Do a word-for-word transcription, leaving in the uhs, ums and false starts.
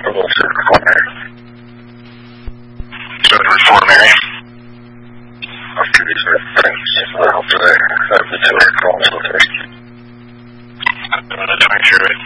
little circle corner. So before Mary, after these are things, well, for there, I have the two air calls with her. I'm going to make sure it.